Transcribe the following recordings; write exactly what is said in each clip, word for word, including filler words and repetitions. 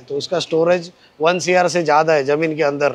तो उसका storage one CR से ज़्यादा है ज़मीन के अंदर.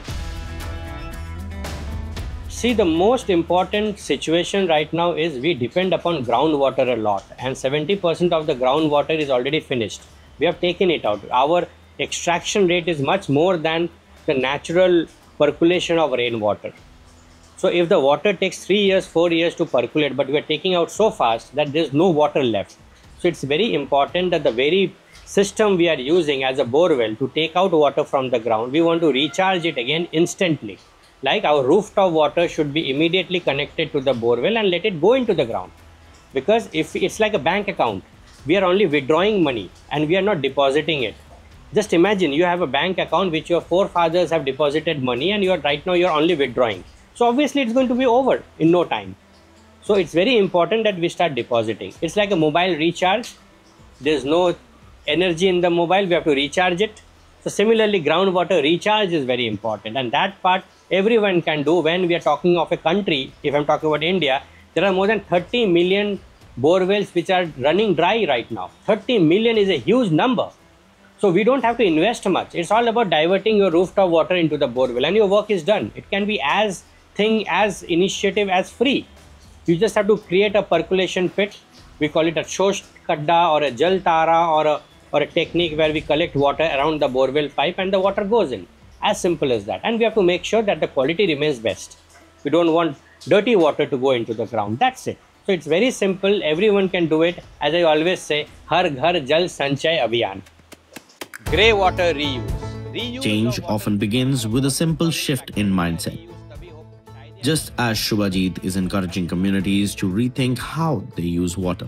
See, the most important situation right now is we depend upon groundwater a lot, and seventy percent of the groundwater is already finished. We have taken it out. Our extraction rate is much more than the natural percolation of rainwater. So if the water takes three years, four years to percolate, but we are taking out so fast that there is no water left. So it's very important that the very system we are using as a borewell to take out water from the ground, we want to recharge it again instantly. Like our rooftop water should be immediately connected to the borewell and let it go into the ground. Because if it's like a bank account, we are only withdrawing money and we are not depositing it. Just imagine you have a bank account which your forefathers have deposited money and you are right now you are only withdrawing. So obviously it's going to be over in no time. So it's very important that we start depositing. It's like a mobile recharge. There's no energy in the mobile, we have to recharge it. So similarly, groundwater recharge is very important, and that part everyone can do. When we are talking of a country, if I'm talking about India, there are more than thirty million bore wells which are running dry right now. thirty million is a huge number. So we don't have to invest much. It's all about diverting your rooftop water into the bore well and your work is done. It can be as thing, as initiative as free. You just have to create a percolation pit. We call it a shosh kadda or a jal tara or a or a technique where we collect water around the borewell pipe and the water goes in. As simple as that. And we have to make sure that the quality remains best. We don't want dirty water to go into the ground. That's it. So it's very simple. Everyone can do it. As I always say, Har Ghar Jal Sanchay Abhiyan. Grey water reuse. reuse Change often begins with a simple shift in mindset. Just as Shubhajit is encouraging communities to rethink how they use water.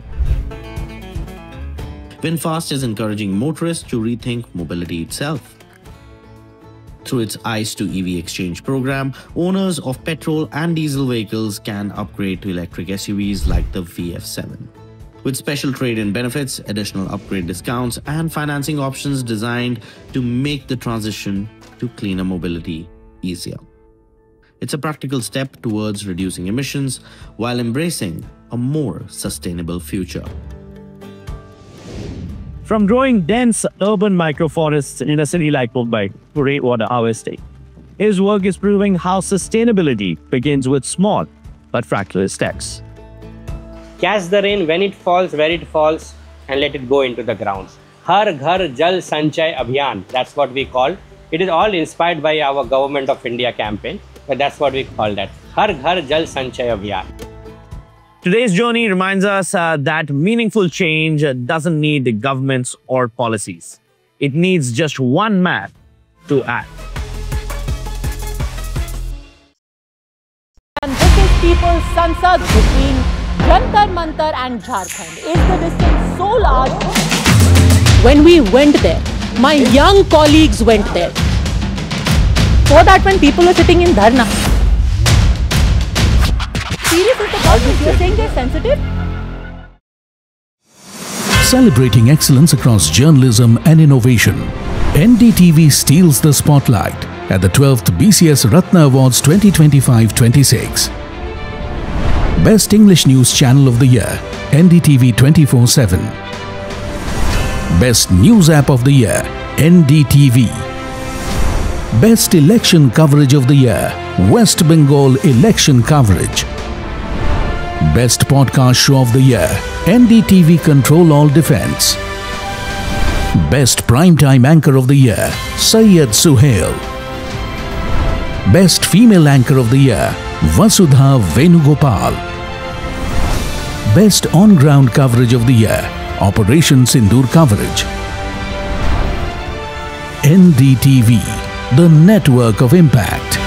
VinFast is encouraging motorists to rethink mobility itself. Through its ICE to E V exchange program, owners of petrol and diesel vehicles can upgrade to electric S U Vs like the V F seven. With special trade-in benefits, additional upgrade discounts, and financing options designed to make the transition to cleaner mobility easier. It's a practical step towards reducing emissions while embracing a more sustainable future. From growing dense urban microforests in a city like Mumbai to rainwater harvesting, his work is proving how sustainability begins with small but fractal steps. Catch the rain when it falls, where it falls, and let it go into the ground. Har Ghar Jal Sanchay Abhiyan, that's what we call. It is all inspired by our Government of India campaign, but that's what we call that. Har Ghar Jal Sanchay Abhiyan. Today's journey reminds us uh, that meaningful change uh, doesn't need governments or policies. It needs just one man to act. And this is People's Sansad between Jantar Mantar and Jharkhand. Is the distance so large? When we went there, my young colleagues went there. For that, when people were sitting in dharna. Serious is the problem. You're saying they're sensitive? Celebrating excellence across journalism and innovation, N D T V steals the spotlight at the twelfth B C S Ratna Awards twenty twenty-five twenty-six. Best English News Channel of the Year, N D T V twenty-four seven. Best News App of the Year, N D T V. Best Election Coverage of the Year, West Bengal Election Coverage. Best Podcast Show of the Year, N D T V Control All Defense. Best Primetime Anchor of the Year, Syed Suhail. Best Female Anchor of the Year, Vasudha Venugopal. Best On-Ground Coverage of the Year, Operation Sindoor Coverage. N D T V, the network of impact.